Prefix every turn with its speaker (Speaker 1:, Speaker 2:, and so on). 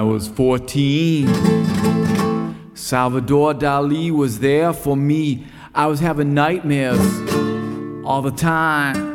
Speaker 1: I was 14. Salvador Dali was there for me. I was having nightmares all the time.